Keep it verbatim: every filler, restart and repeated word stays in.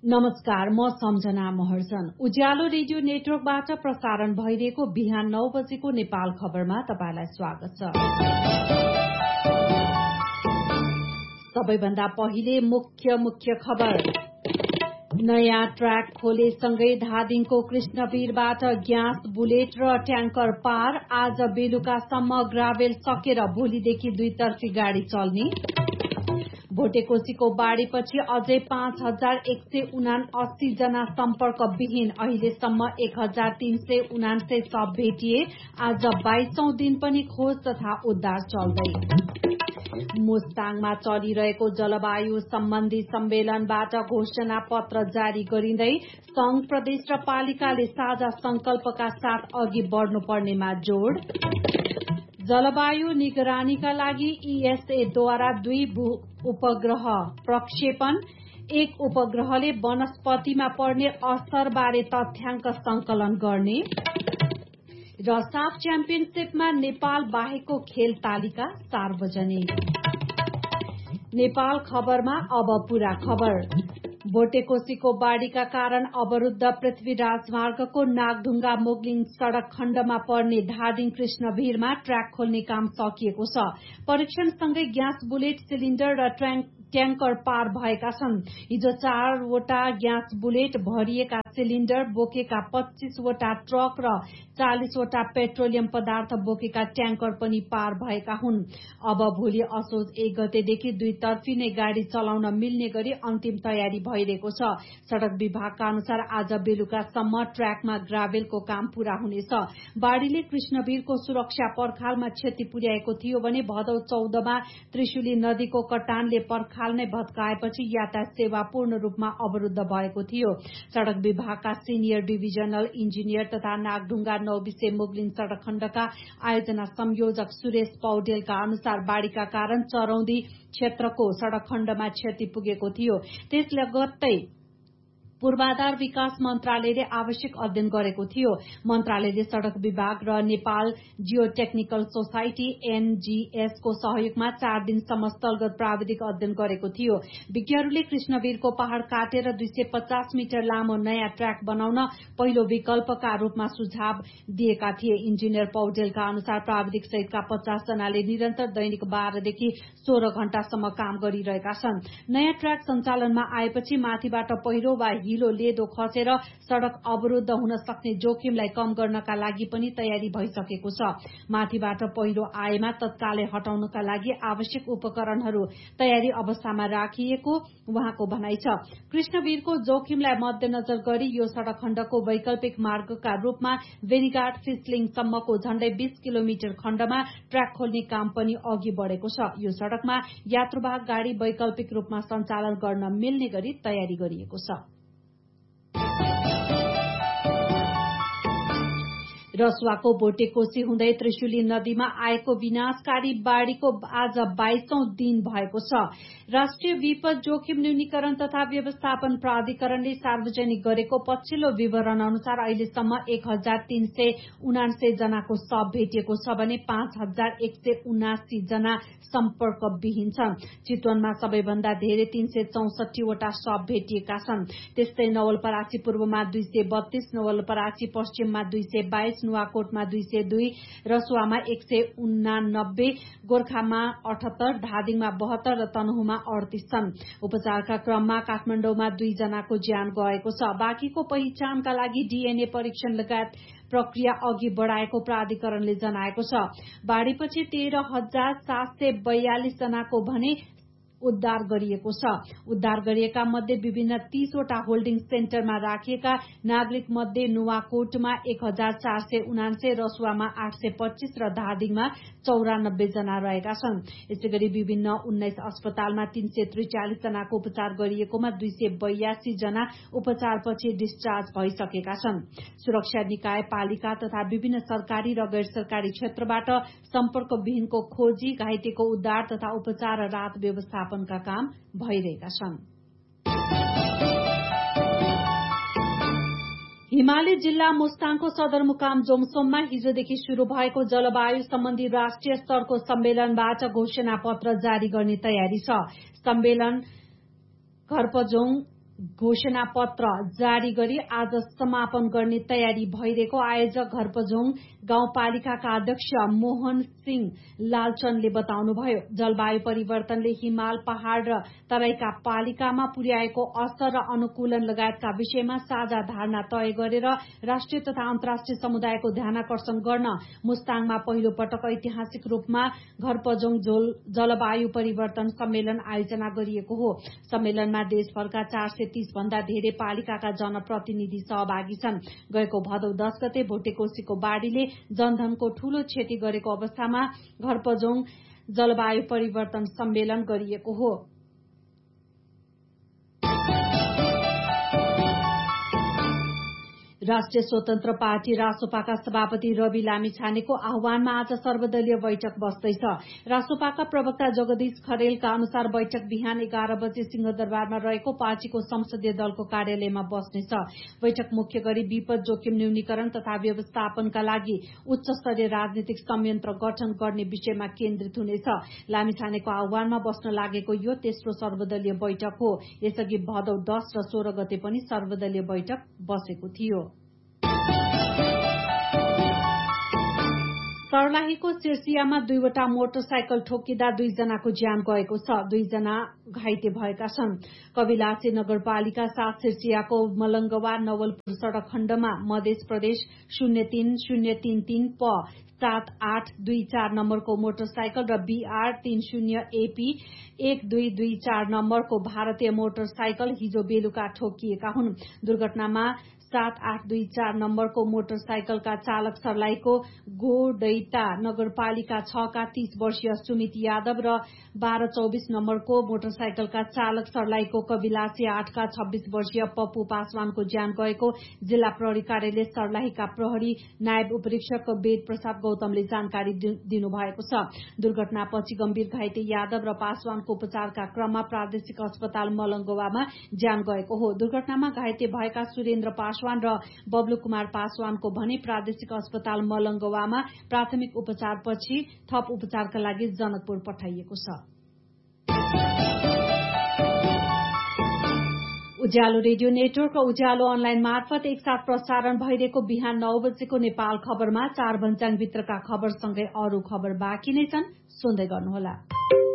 नमस्कार, म सम्झना महर्जन। उज्यालो रेडियो नेटवर्कबाट प्रसारण भइरहेको बिहान नौ बजेको नेपाल खबरमा तपाईंलाई स्वागत छ। सबैभन्दा पहिले मुख्य मुख्य खबर। नयाँ ट्र्याक खोलेसँगै धादिङको कृष्णवीरबाट ग्यास बुलेट र ट्याङ्कर पार। आज बेलुकासम्म ग्राभेल सकेर भोलिदेखि दुईतर्फी गाड़ी चल्ने। भोटेकोसीको बाढ़ीपछि अझै पाँच हजार एक सय उना अस्सी जना सम्पर्कविहीन। अहिलेसम्म एक हजार तीन सय उनान्सय शव भेटिए। आज बाइसौं दिन पनि खोज तथा उद्धार चल्दै। मुस्ताङमा चलिरहेको जलवायु सम्बन्धी सम्मेलनबाट घोषणा पत्र जारी गरिँदै संघ, प्रदेश र पालिकाले साझा संकल्पका साथ अघि बढ़नुपर्नेमा जोड़। जलवायु निगरानीका लागि ईएसएद्वारा दुई भू उपग्रह प्रक्षेपण। एक उपग्रहले वनस्पतिमा पर्ने असरबारे तथ्याङ्क संकलन गर्ने। र साफ च्याम्पियनशीपमा नेपाल बाहेकको खेल तालिका सार्वजनिक। नेपाल खबरमा अब पूरा खबर। भोटेकोसीको बाढ़ीका कारण अवरूद्ध पृथ्वी राजमार्गको नागढुङ्गा मोगलिङ सड़क खण्डमा पर्ने धादिङ कृष्णवीरमा ट्र्याक खोल्ने काम सकिएको छ। परीक्षणसँगै ग्यास बुलेट सिलिण्डर र ट्याङ्कर पार भएका छन्। हिजो चारवटा ग्यास बुलेट, भरिएका सिलिण्डर बोकेका पच्चीसवटा ट्रक र चालिसवटा पेट्रोलियम पदार्थ बोकेका ट्याङ्कर पनि पार भएका हुन्। अब भोलि असोज एक गतेदेखि दुईतर्फी नै गाड़ी चलाउन मिल्ने गरी अन्तिम तयारी भइरहेको छ। सड़क विभागका अनुसार आज बेलुकासम्म ट्र्याकमा ग्राभेलको काम पूरा हुनेछ। बाढ़ीले कृष्णवीरको सुरक्षा पर्खालमा क्षति पुर्याएको थियो भने भदौ चौधमा त्रिशुली नदीको कटानले पर्खाल नै भत्काएपछि यातायात सेवा पूर्ण रूपमा अवरूद्ध भएको थियो। सड़क विभागका सिनियर डिभिजनल इन्जिनियर तथा नागढुङ्गा नौबिसे मोगलिन सड़क खण्डका आयोजना संयोजक सुरेश पौडेलका अनुसार बाढ़ीका कारण चरौदी क्षेत्रको सड़क खण्डमा क्षति पुगेको थियो। त्यस लगत्तै पूर्वाधार विकास मन्त्रालयले आवश्यक अध्ययन गरेको थियो। मन्त्रालयले सड़क विभाग र नेपाल जियोटेक्निकल सोसाइटी एनजीएस को सहयोगमा चार दिनसम्म स्थलगत प्राविधिक अध्ययन गरेको थियो। विज्ञहरूले कृष्णवीरको पहाड़ काटेर दुई सय पचास मिटर लामो नयाँ ट्र्याक बनाउन पहिलो विकल्पका रूपमा सुझाव दिएका थिए। इन्जिनियर पौडेलका अनुसार प्राविधिक सहितका पचास जनाले निरन्तर दैनिक बाह्रदेखि सोह्र घण्टासम्म काम गरिरहेका छन्। नयाँ ट्र्याक सञ्चालनमा आएपछि माथिबाट पहिरो वा हिलो लेदो खसेर सड़क अवरूद्ध हुन सक्ने जोखिमलाई कम गर्नका लागि पनि तयारी भइसकेको छ। माथिबाट पहिरो आएमा तत्कालै हटाउनका लागि आवश्यक उपकरणहरू तयारी अवस्थामा राखिएको उहाँको भनाइ छ। कृष्णवीरको जोखिमलाई मध्यनजर गरी यो सड़क खण्डको वैकल्पिक मार्गका रूपमा भेनीघाट फिसलिङसम्मको झण्डै बीस किलोमिटर खण्डमा ट्र्याक खोल्ने काम पनि अघि बढ़ेको छ। यो सड़कमा यात्रुवाहक गाड़ी वैकल्पिक रूपमा सञ्चालन गर्न मिल्ने गरी तयारी गरिएको छ। रसुवाको भोटेकोसी हुँदै त्रिशुली नदीमा आएको विनाशकारी बाढ़ीको आज बाइसौं दिन भएको छ। राष्ट्रिय विपद जोखिम न्यूनीकरण तथा व्यवस्थापन प्राधिकरणले सार्वजनिक गरेको पछिल्लो विवरण अनुसार अहिलेसम्म एक हजार तीन सय उनान्सय जनाको शव भेटिएको छ भने पाँच हजार एक सय उनासी जना सम्पर्कविहीन छन्। चितवनमा सबैभन्दा धेरै तीन सय चौसठीवटा शव भेटिएका छन्। त्यस्तै नवलपरासी पूर्वमा दुई सय बत्तीस, नवलपरासी पश्चिममा दुई सय बाइस, नुवाकोटमा दुई सय दुई, रसुवामा एक सय उनानब्बे, गोर्खामा अठहत्तर, धादिङमा बहत्तर र तनहुमा अडतीस छन्। उपचारका क्रममा काठमाडौँमा दुई जनाको ज्यान गएको छ। बाँकीको पहिचानका लागि डीएनए परीक्षण लगायत प्रक्रिया अघि बढ़ाएको प्राधिकरणले जनाएको छ। बाढ़ीपछि तेह्र हजार सात सय बयालिस जनाको भने उद्धार गरिएको छ। उद्धार गरिएका मध्ये विभिन्न तीसवटा होल्डिङ सेन्टरमा राखिएका नागरिक मध्ये नुवाकोटमा एक हजार चार सय उनान्सय, रसुवामा आठ सय पच्चीस र धादिङमा चौरानब्बे जना रहेका छन्। यसै गरी विभिन्न उन्नाइस अस्पतालमा तीन सय त्रिचालिस जनाको उपचार गरिएकोमा दुई सय बयासी जना उपचारपछि डिस्चार्ज भइसकेका छन्। सुरक्षा निकाय, पालिका तथा विभिन्न सरकारी र गैर सरकारी क्षेत्रबाट सम्पर्कविहीनको खोजी, घाइतेको उद्धार तथा उपचार र राहत व्यवस्था का काम भइरहेका छन्। हिमाली जिल्ला मुस्ताङको सदरमुकाम जोमसोममा हिजोदेखि शुरू भएको जलवायु सम्बन्धी राष्ट्रिय स्तरको सम्मेलनबाट घोषणा पत्र जारी गर्ने तयारी छ। सम्मेलन घरपजोङ घोषणा पत्र जारी गरी आज समापन गर्ने तयारी भइरहेको आयोजक घरपजोङ गाउँपालिकाका अध्यक्ष मोहन सिंह लालचनले बताउनुभयो। जलवायु परिवर्तनले हिमाल पहाड़ र तराईका पालिकामा पुर्याएको असर र अनुकूलन लगायतका विषयमा साझा धारणा तय गरेर राष्ट्रिय तथा अन्तर्राष्ट्रिय समुदायको ध्यानाकर्षण गर्न मुस्ताङमा पहिलो पटक ऐतिहासिक रूपमा घरपजोङ जलवायु परिवर्तन सम्मेलन आयोजना गरिएको हो। सम्मेलनमा देशभरका चार सय तीस भन्दा धेरै पालिकाका जनप्रतिनिधि सहभागी छन्। गएको भदौ दस गते भोटेकोसीको बाढ़ीले जनधनको ठूलो क्षति गरेको अवस्थामा घरपजोङ जलवायु परिवर्तन सम्मेलन गरिएको हो। राष्ट्रिय स्वतन्त्र पार्टी रासोपाका सभापति रवि लामिछानेको आह्वानमा आज सर्वदलीय बैठक बस्दैछ। रासोपाका प्रवक्ता जगदीश खरेलका अनुसार बैठक बिहान एघार बजे सिंहदरबारमा रहेको पार्टीको संसदीय दलको कार्यालयमा बस्नेछ। बैठक मुख्य गरी विपद जोखिम न्यूनीकरण तथा व्यवस्थापनका लागि उच्च स्तरीय राजनीतिक संयन्त्र गठन गर्ने विषयमा केन्द्रित हुनेछ। लामिछानेको आह्वानमा बस्न लागेको यो तेस्रो सर्वदलीय बैठक हो। यसअघि भदौ दस र सोह्र गते पनि सर्वदलीय बैठक बसेको थियो। सर्लाहीको सिर्सियामा दुईवटा मोटरसाइकल ठोकिँदा दुईजनाको ज्यान गएको छ। दुईजना घाइते भएका छन्। कविलासी नगरपालिका सात सिर्सियाको मलंगवा नवलपुर सड़क खण्डमा मध्य प्रदेश शून्य तीन शून्य तीन तीन प सात आठ दुई चार नम्बरको मोटरसाइकल र बीआर तीन शून्य एपी एक दुई दुई चार नम्बरको भारतीय मोटरसाइकल हिजो बेलुका ठोकिएका हुन्। दुर्घटनामा सात आठ दुई चार नम्बरको मोटरसाइकलका चालक सर्लाहीको गोडैता नगरपालिका छ का तीस वर्षीय सुमित यादव र बाह्र चौबिस नम्बरको मोटरसाइकलका चालक सर्लाहीको कविलासी आठ का छब्बीस वर्षीय पप्पू पासवानको ज्यान गएको जिल्ला प्रहरी कार्यालय सर्लाहीका प्रहरी नायब उपरीक्षक वेद प्रसाद गौतमले जानकारी दिनुभएको छ। दुर्घटनापछि गम्भीर घाइते यादव र पासवानको उपचारका क्रममा प्रादेशिक अस्पताल मलंगवामा ज्यान गएको हो। दुर्घटनामा घाइते भएका सुरेन्द्र पासवान र बब्लु कुमार पासवानको भने प्रादेशिक अस्पताल मलंगवामा प्राथमिक उपचारपछि थप उपचारका लागि जनकपुर पठाइएको छ। उज्यालो रेडियो नेटवर्क र उज्यालो अनलाइन मार्फत एकसाथ प्रसारण भइरहेको बिहान नौ बजेको नेपाल खबरमा चार भन्ज्याङभित्रका खबरसँगै अरू खबर बाँकी नै छन्। सुन्दै गर्नुहोला।